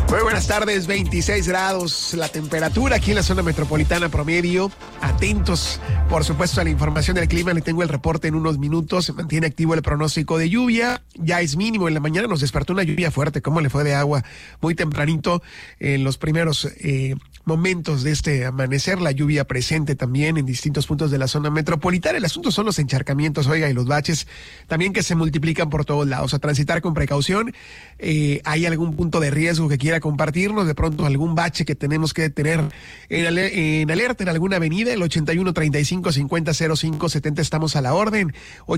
Muy buenas tardes, 26 grados la temperatura aquí en la zona metropolitana promedio. Atentos, por supuesto, a la información del clima. Le tengo el reporte en unos minutos. Se mantiene activo el pronóstico de lluvia. Ya es mínimo. En la mañana nos despertó una lluvia fuerte. ¿Cómo le fue de agua? Muy tempranito en los primeros momentos de este amanecer. La lluvia presente también en distintos puntos de la zona metropolitana. El asunto son los encharcamientos, oiga, y los baches también que se multiplican por todos lados. A transitar con precaución. ¿Hay algún punto de riesgo que quiera compartirnos? De pronto algún bache que tenemos que tener en alerta en alguna avenida. El 81 35 50 05 70, estamos a la orden.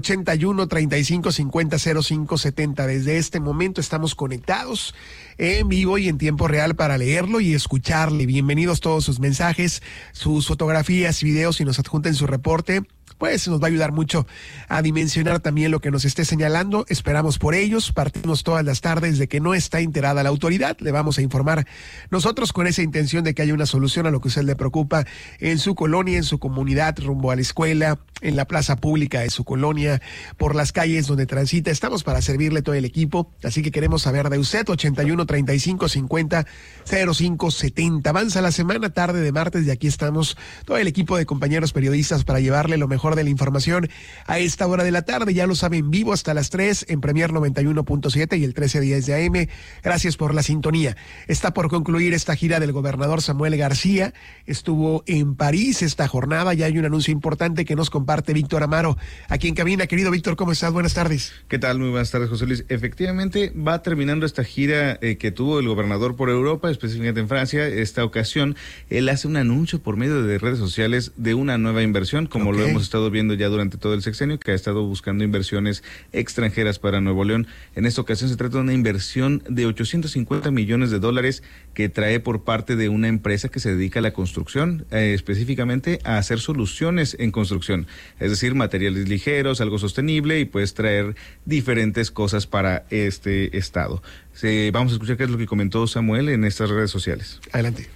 81 35 50 05 70. Desde este momento estamos conectados en vivo y en tiempo real para leerlo y escucharle. Bienvenidos todos sus mensajes, sus fotografías, videos, y nos adjunten su reporte. Pues nos va a ayudar mucho a dimensionar también lo que nos esté señalando. Esperamos por ellos. Partimos todas las tardes de que no está enterada la autoridad. Le vamos a informar nosotros con esa intención de que haya una solución a lo que a usted le preocupa en su colonia, en su comunidad, rumbo a la escuela, en la plaza pública de su colonia, por las calles donde transita. Estamos para servirle todo el equipo. Así que queremos saber de usted. 81 35 50 05 70. Avanza la semana, tarde de martes, y aquí estamos todo el equipo de compañeros periodistas para llevarle lo mejor de la información a esta hora de la tarde. Ya lo saben, vivo hasta las 3 en Premier 91.7 y el 1310 de AM. Gracias por la sintonía. Está por concluir esta gira del gobernador Samuel García. Estuvo en París esta jornada. Ya hay un anuncio importante que nos comparte Víctor Amaro aquí en cabina. Querido Víctor, ¿cómo estás? Buenas tardes. ¿Qué tal? Muy buenas tardes, José Luis. Efectivamente, va terminando esta gira que tuvo el gobernador por Europa, específicamente en Francia. Esta ocasión, él hace un anuncio por medio de redes sociales de una nueva inversión, como lo hemos estado viendo ya durante todo el sexenio, que ha estado buscando inversiones extranjeras para Nuevo León. En esta ocasión se trata de una inversión de $850 millones que trae por parte de una empresa que se dedica a la construcción, específicamente a hacer soluciones en construcción, es decir, materiales ligeros, algo sostenible, y puedes traer diferentes cosas para este estado. Vamos a escuchar qué es lo que comentó Samuel en estas redes sociales. Adelante.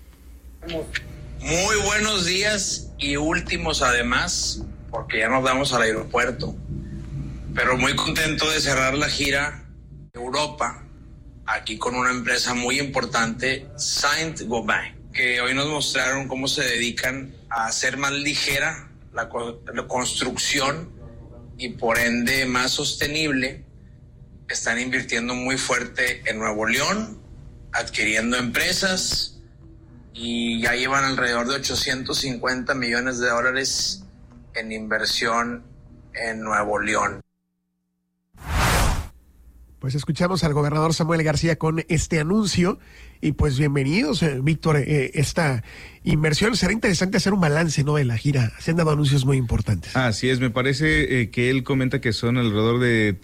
Muy buenos días y últimos además, porque ya nos vamos al aeropuerto, pero muy contento de cerrar la gira Europa, aquí con una empresa muy importante, Saint-Gobain, que hoy nos mostraron cómo se dedican a hacer más ligera la construcción y por ende más sostenible. Están invirtiendo muy fuerte en Nuevo León, adquiriendo empresas, y ya llevan alrededor de $850 millones en inversión en Nuevo León. Pues escuchamos al gobernador Samuel García con este anuncio, y pues bienvenidos, Víctor, esta inversión. Será interesante hacer un balance, ¿no?, de la gira. Se han dado anuncios muy importantes. Así es, me parece que él comenta que son alrededor de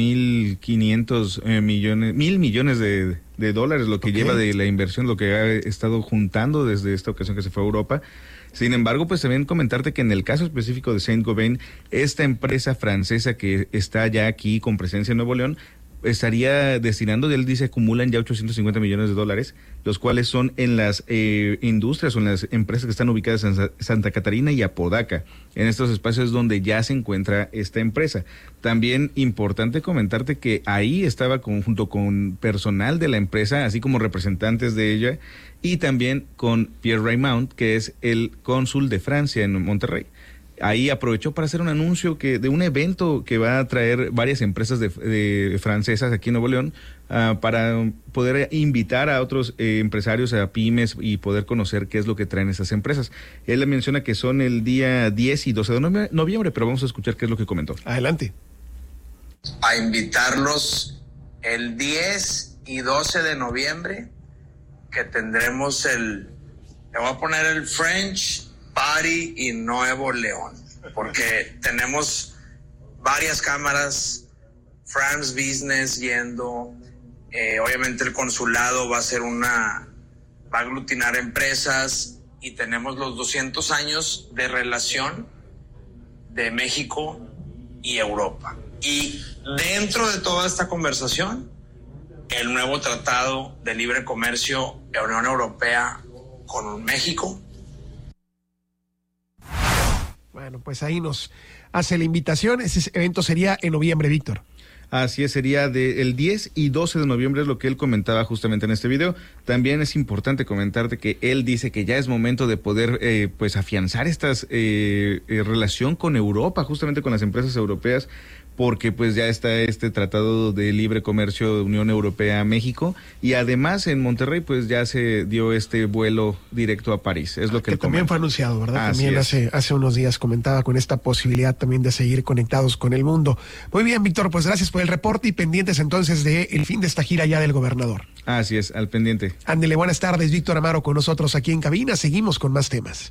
3.500 millones de dólares lo que lleva de la inversión, lo que ha estado juntando desde esta ocasión que se fue a Europa. Sin embargo, pues también comentarte que en el caso específico de Saint-Gobain, esta empresa francesa que está ya aquí con presencia en Nuevo León, estaría destinando, él dice, acumulan ya $850 millones, los cuales son en las industrias o en las empresas que están ubicadas en Santa Catarina y Apodaca, en estos espacios donde ya se encuentra esta empresa. También importante comentarte que ahí estaba junto con personal de la empresa, así como representantes de ella, y también con Pierre Raymond, que es el cónsul de Francia en Monterrey. Ahí aprovechó para hacer un anuncio de un evento que va a traer varias empresas de francesas aquí en Nuevo León, para poder invitar a otros empresarios, a pymes, y poder conocer qué es lo que traen esas empresas. Él menciona que son el día 10 y 12 de noviembre, pero vamos a escuchar qué es lo que comentó. Adelante. A invitarlos el 10 y 12 de noviembre, que tendremos le voy a poner el French Party y Nuevo León, porque tenemos varias cámaras, France Business yendo, obviamente el consulado va a aglutinar empresas, y tenemos los 200 años de relación de México y Europa. Y dentro de toda esta conversación, el nuevo tratado de libre comercio de la Unión Europea con México. Bueno, pues ahí nos hace la invitación. Ese evento sería en noviembre, Víctor. Así es, sería el 10 y 12 de noviembre, es lo que él comentaba justamente en este video. También es importante comentarte que él dice que ya es momento de poder pues afianzar esta relación con Europa, justamente con las empresas europeas, porque pues ya está este tratado de libre comercio de Unión Europea-México, y además en Monterrey pues ya se dio este vuelo directo a París, es lo que él también comenta. fue anunciado, ¿verdad? Así También es. hace unos días comentaba con esta posibilidad también de seguir conectados con el mundo. Muy bien, Víctor, pues gracias por el reporte y pendientes entonces del fin de esta gira ya del gobernador. Así es, al pendiente. Ándele, buenas tardes, Víctor Amaro con nosotros aquí en cabina, seguimos con más temas.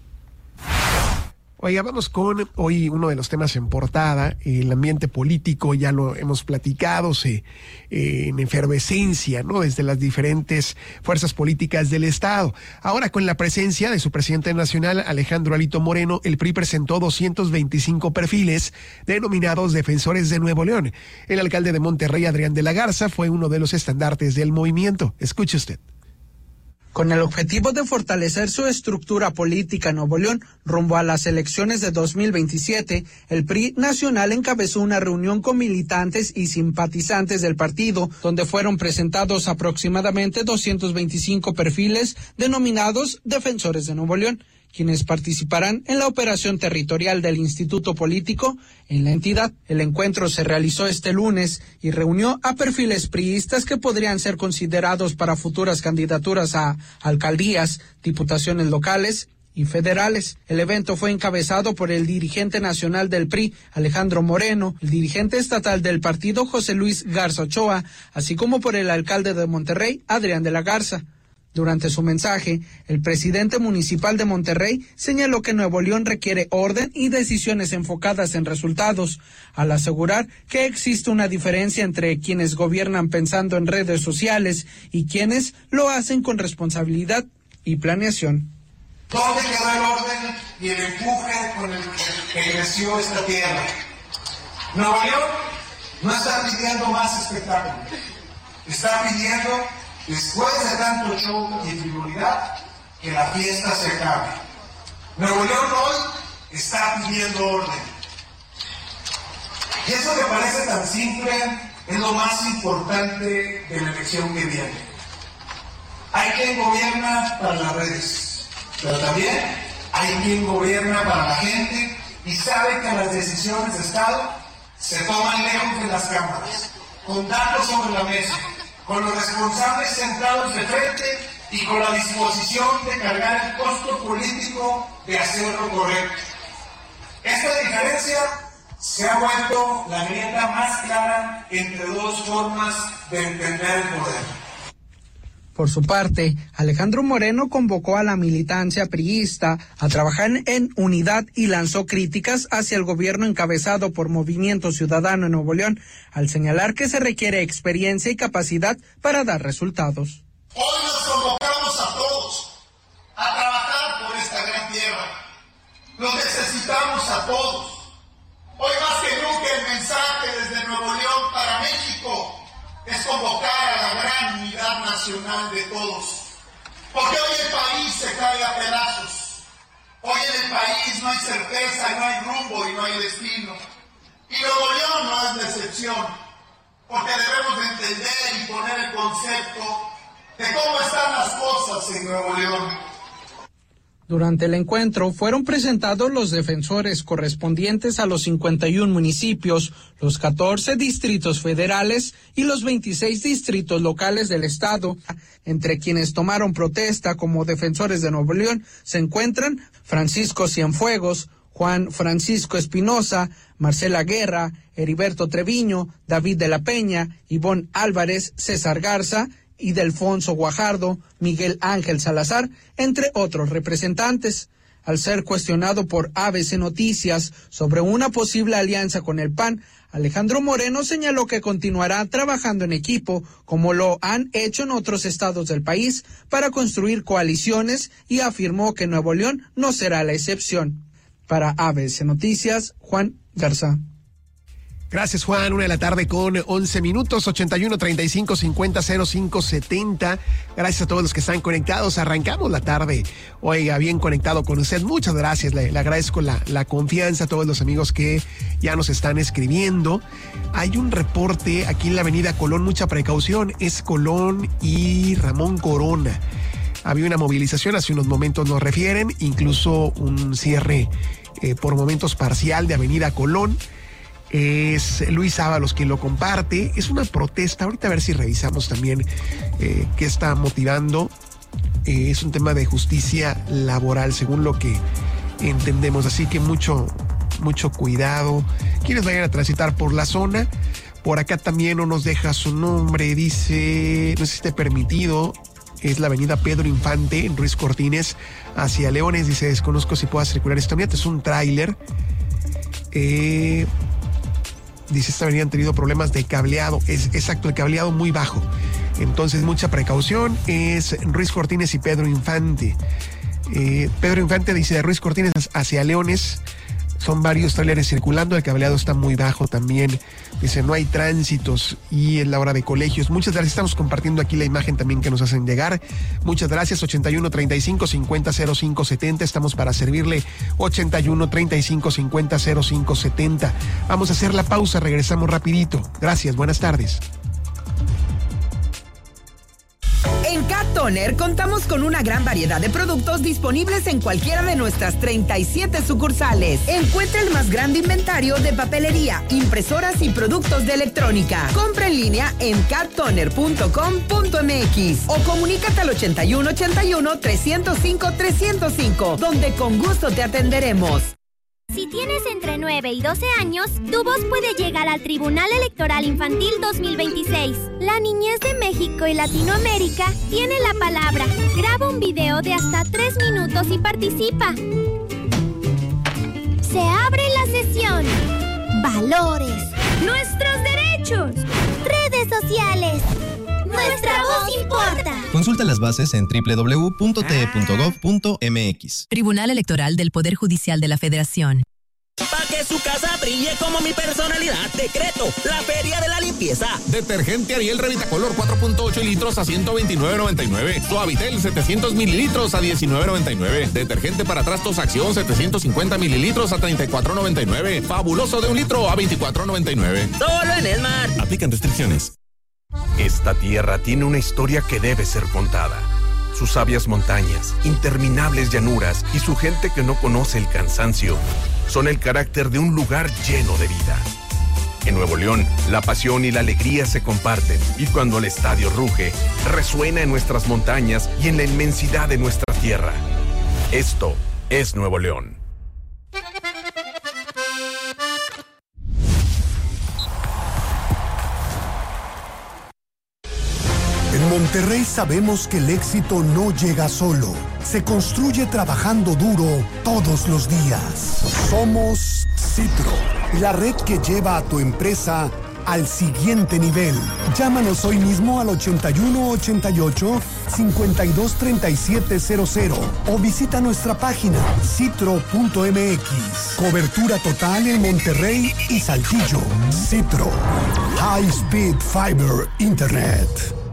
Oiga, vamos con hoy uno de los temas en portada, el ambiente político, ya lo hemos platicado, en efervescencia, ¿no? Desde las diferentes fuerzas políticas del Estado. Ahora, con la presencia de su presidente nacional, Alejandro Alito Moreno, el PRI presentó 225 perfiles denominados defensores de Nuevo León. El alcalde de Monterrey, Adrián de la Garza, fue uno de los estandartes del movimiento. Escuche usted. Con el objetivo de fortalecer su estructura política en Nuevo León rumbo a las elecciones de 2027, el PRI nacional encabezó una reunión con militantes y simpatizantes del partido, donde fueron presentados aproximadamente 225 perfiles denominados defensores de Nuevo León, quienes participarán en la operación territorial del Instituto Político en la entidad. El encuentro se realizó este lunes y reunió a perfiles priistas que podrían ser considerados para futuras candidaturas a alcaldías, diputaciones locales y federales. El evento fue encabezado por el dirigente nacional del PRI, Alejandro Moreno, el dirigente estatal del partido, José Luis Garza Ochoa, así como por el alcalde de Monterrey, Adrián de la Garza. Durante su mensaje, el presidente municipal de Monterrey señaló que Nuevo León requiere orden y decisiones enfocadas en resultados, al asegurar que existe una diferencia entre quienes gobiernan pensando en redes sociales y quienes lo hacen con responsabilidad y planeación. ¿Dónde quedó el orden y el empuje con el que creció esta tierra? Nuevo León no está pidiendo más espectáculo, está pidiendo, después de tanto show y frivolidad, que la fiesta se acabe. Nuevo León hoy está pidiendo orden. Y eso que parece tan simple es lo más importante de la elección que viene. Hay quien gobierna para las redes, pero también hay quien gobierna para la gente y sabe que las decisiones de Estado se toman lejos de las cámaras, con datos sobre la mesa, con los responsables sentados de frente y con la disposición de cargar el costo político de hacer lo correcto. Esta diferencia se ha vuelto la grieta más clara entre dos formas de entender el poder. Por su parte, Alejandro Moreno convocó a la militancia priista a trabajar en unidad y lanzó críticas hacia el gobierno encabezado por Movimiento Ciudadano en Nuevo León, al señalar que se requiere experiencia y capacidad para dar resultados. Hoy nos convocamos a todos a trabajar por esta gran tierra. Los necesitamos a todos. Hoy más que nunca el mensaje desde Nuevo León para México es convocar a la gran unidad nacional de todos. Porque hoy el país se cae a pedazos. Hoy en el país no hay certeza, no hay rumbo y no hay destino. Y Nuevo León no es la excepción. Porque debemos de entender y poner el concepto de cómo están las cosas en Nuevo León. Durante el encuentro fueron presentados los defensores correspondientes a los 51 municipios, los 14 distritos federales y los 26 distritos locales del estado. Entre quienes tomaron protesta como defensores de Nuevo León se encuentran Francisco Cienfuegos, Juan Francisco Espinosa, Marcela Guerra, Heriberto Treviño, David de la Peña, Ivonne Álvarez, César Garza y Delfonso Guajardo, Miguel Ángel Salazar, entre otros representantes. Al ser cuestionado por ABC Noticias sobre una posible alianza con el PAN, Alejandro Moreno señaló que continuará trabajando en equipo, como lo han hecho en otros estados del país, para construir coaliciones y afirmó que Nuevo León no será la excepción. Para ABC Noticias, Juan Garza. Gracias, Juan. 1:11 81 35 50 05 70. Gracias a todos los que están conectados. Arrancamos la tarde. Oiga, bien conectado con usted. Muchas gracias. Le agradezco la confianza a todos los amigos que ya nos están escribiendo. Hay un reporte aquí en la avenida Colón. Mucha precaución. Es Colón y Ramón Corona. Había una movilización, hace unos momentos nos refieren, incluso un cierre por momentos parcial de avenida Colón. Es Luis Ábalos quien lo comparte. Es una protesta. Ahorita a ver si revisamos también qué está motivando. Es un tema de justicia laboral, según lo que entendemos. Así que mucho cuidado. Quienes vayan a transitar por la zona. Por acá también no nos deja su nombre. Dice, no sé si esté permitido. Es la avenida Pedro Infante en Ruiz Cortines hacia Leones. Dice, desconozco si pueda circular esta unidad. Es un tráiler. Dice, esta avenida han tenido problemas de cableado. Es exacto, el cableado muy bajo. Entonces, mucha precaución. Es Ruiz Cortines y Pedro Infante. Pedro Infante dice, de Ruiz Cortines hacia Leones. Son varios tráileres circulando, el cableado está muy bajo también. Dice, no hay tránsitos y es la hora de colegios. Muchas gracias, estamos compartiendo aquí la imagen también que nos hacen llegar. Muchas gracias, 81 35 50 05 70. Estamos para servirle, 81 35 50 05 70. Vamos a hacer la pausa, regresamos rapidito. Gracias, buenas tardes. En Cat Toner contamos con una gran variedad de productos disponibles en cualquiera de nuestras 37 sucursales. Encuentra el más grande inventario de papelería, impresoras y productos de electrónica. Compra en línea en cattoner.com.mx o comunícate al 81 81 305 305, donde con gusto te atenderemos. Si tienes entre 9 y 12 años, tu voz puede llegar al Tribunal Electoral Infantil 2026. La niñez de México y Latinoamérica tiene la palabra. Graba un video de hasta 3 minutos y participa. Se abre la sesión. Valores. Nuestros derechos. Redes sociales. Nuestra voz importa. Consulta las bases en www.te.gov.mx. Tribunal Electoral del Poder Judicial de la Federación. Para que su casa brille como mi personalidad, decreto la Feria de la Limpieza. Detergente Ariel Revitacolor 4.8 litros a $129.99. Suavitel 700 mililitros a $19.99. Detergente para trastos Acción 750 mililitros a $34.99. Fabuloso de 1 litro a $24.99. Solo en Esmar. Aplican restricciones. Esta tierra tiene una historia que debe ser contada. Sus sabias montañas, interminables llanuras y su gente que no conoce el cansancio son el carácter de un lugar lleno de vida. En Nuevo León, la pasión y la alegría se comparten y cuando el estadio ruge, resuena en nuestras montañas y en la inmensidad de nuestra tierra. Esto es Nuevo León. En Monterrey sabemos que el éxito no llega solo, se construye trabajando duro todos los días. Somos Citro, la red que lleva a tu empresa al siguiente nivel. Llámanos hoy mismo al 8188-523700 o visita nuestra página citro.mx. Cobertura total en Monterrey y Saltillo. Citro, High Speed Fiber Internet.